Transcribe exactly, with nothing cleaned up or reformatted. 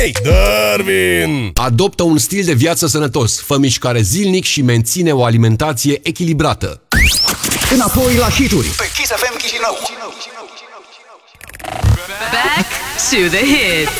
Hei, Darwin! Adoptă un stil de viață sănătos, fă mișcare zilnic și menține o alimentație echilibrată. Înapoi la hituri pe Kiss F M Chișinău. Back to the hits.